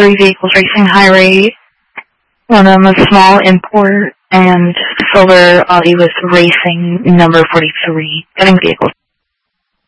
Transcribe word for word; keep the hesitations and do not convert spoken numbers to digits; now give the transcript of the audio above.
three vehicles racing high rate. One of them a small import, and silver Audi with racing number forty-three. Getting vehicles.